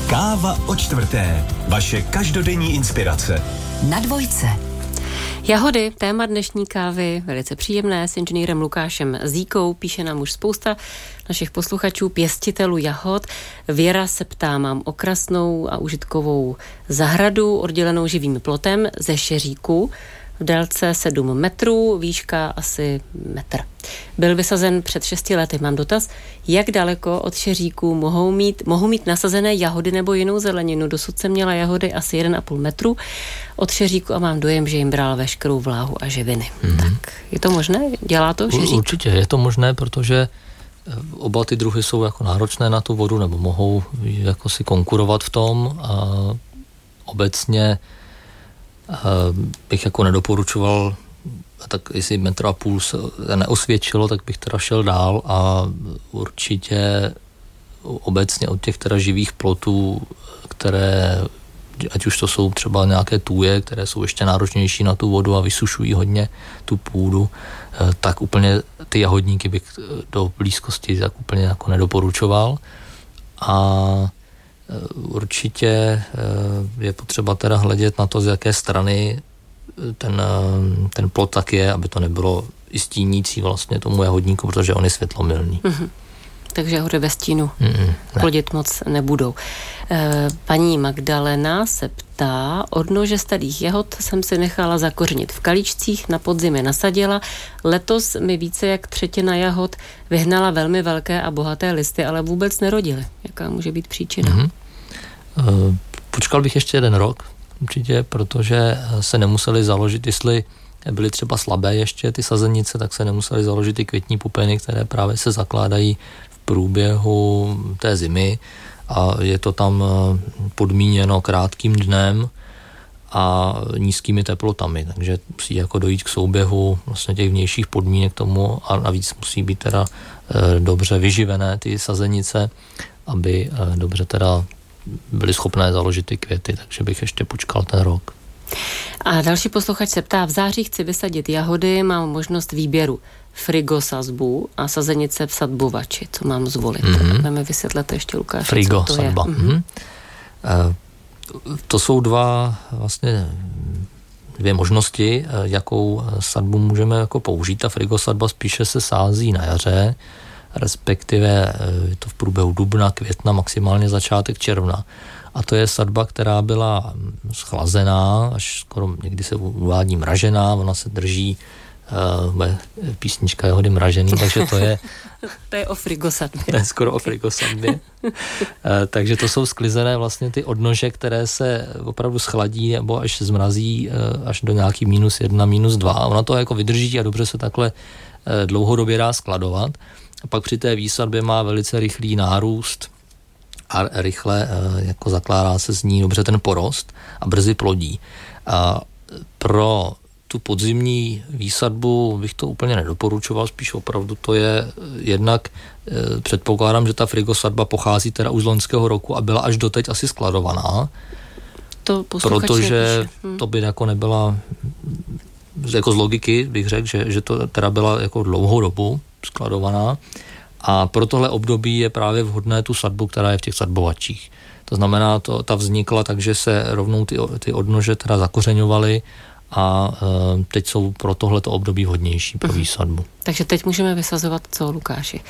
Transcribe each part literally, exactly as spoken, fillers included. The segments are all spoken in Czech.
Káva o čtvrté. Vaše každodenní inspirace. Na dvojce. Jahody, téma dnešní kávy, velice příjemné, s inženýrem Lukášem Zíkou, píše nám už spousta našich posluchačů, pěstitelů jahod. Věra se ptá, mám okrasnou a užitkovou zahradu, oddělenou živým plotem ze šeříku, v délce sedm metrů, výška asi metr. Byl vysazen před šesti lety. Mám dotaz, jak daleko od šeříku mohou mít, mohou mít nasazené jahody nebo jinou zeleninu. Dosud jsem měla jahody asi jeden a půl metru od šeříku a mám dojem, že jim bral veškerou vláhu a živiny. Mm-hmm. Tak je to možné? Dělá to šeřík? Určitě je to možné, protože oba ty druhy jsou jako náročné na tu vodu nebo mohou jako si konkurovat v tom a obecně bych jako nedoporučoval, tak jestli metr a půl se neosvědčilo, tak bych teda šel dál a určitě obecně od těch teda živých plotů, které, ať už to jsou třeba nějaké tůje, které jsou ještě náročnější na tu vodu a vysušují hodně tu půdu, tak úplně ty jahodníky bych do blízkosti tak úplně jako nedoporučoval. A určitě je potřeba teda hledět na to, z jaké strany ten, ten plot tak je, aby to nebylo i stínící vlastně tomu jahodníku, protože on je světlomilný. Mm-hmm. Takže jahody ve stínu Mm-mm, ne. plodit moc nebudou. Paní Magdalena se ptá, odnože starých jahod jsem si nechala zakořenit v kalíčcích, na podzim je nasadila. Letos mi více jak třetina jahod vyhnala velmi velké a bohaté listy, ale vůbec nerodily. Jaká může být příčina? Mm-hmm. Počkal bych ještě jeden rok, určitě, protože se nemuseli založit, jestli byly třeba slabé ještě ty sazenice, tak se nemuseli založit ty květní pupeny, které právě se zakládají v průběhu té zimy a je to tam podmíněno krátkým dnem a nízkými teplotami, takže musí jako dojít k souběhu vlastně těch vnějších podmínek tomu a navíc musí být teda dobře vyživené ty sazenice, aby dobře teda byli schopné založit ty květy, takže bych ještě počkal ten rok. A další posluchač se ptá, v září chci vysadit jahody, mám možnost výběru frigosazbu a sazenice v sadbovači. Co mám zvolit? Mm-hmm. Budeme vysvětlit ještě, Lukáš, Frigo, co to sadba. je. Mm-hmm. E, to jsou dva vlastně dvě možnosti, jakou sadbu můžeme jako použít. Ta frigosadba spíše se sází na jaře, respektive je to v průběhu dubna, května, maximálně začátek června. A to je sadba, která byla schlazená, až skoro někdy se uvádí mražená, ona se drží, uh, písnička jahody mražený, takže to je... to je o frigosadbě. To je skoro o frigosadbě. uh, takže to jsou sklizené vlastně ty odnože, které se opravdu schladí nebo až zmrazí uh, až do nějaký minus jedna, minus dva. A ona to jako vydrží a dobře se takhle uh, dlouhodobě dá skladovat. A pak při té výsadbě má velice rychlý nárůst a rychle jako zakládá se z ní dobře ten porost a brzy plodí. A pro tu podzimní výsadbu bych to úplně nedoporučoval, spíš opravdu to je jednak, předpokládám, že ta frigosadba pochází teda už z loňského roku a byla až doteď asi skladovaná, to protože to by jako nebyla, jako z logiky bych řekl, že, že to teda byla jako dlouhou dobu skladovaná. A pro tohle období je právě vhodné tu sadbu, která je v těch sadbovačích. To znamená, to, ta vznikla tak, že se rovnou ty, ty odnože teda zakořeňovaly a e, teď jsou pro tohleto období vhodnější pro výsadbu. Takže teď můžeme vysazovat co, Lukáši?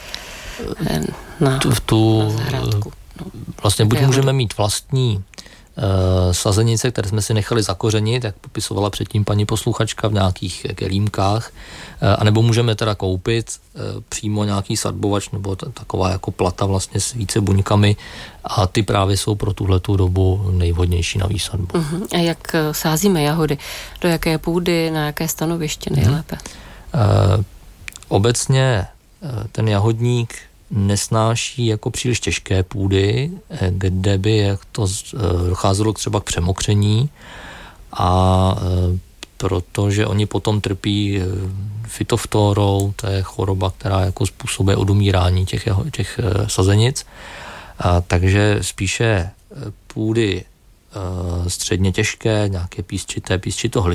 Na, tu, tu, na zahrádku. No, vlastně buď můžeme mít vlastní e, sazenice, které jsme si nechali zakořenit, jak popisovala předtím paní posluchačka v nějakých kelímkách, e, anebo můžeme teda koupit e, přímo nějaký sadbovač nebo t- taková jako plata vlastně s více buňkami a ty právě jsou pro tuhletu dobu nejvhodnější na výsadbu. Uh-huh. A jak sázíme jahody? Do jaké půdy, na jaké stanoviště nejlépe? Uh-huh. E, obecně e, ten jahodník nesnáší jako příliš těžké půdy, kde by jak to docházelo třeba k přemokření a protože oni potom trpí fytoftorou, to je choroba, která jako způsobuje odumírání těch, těch sazenic, a takže spíše půdy středně těžké, nějaké písčité, písčito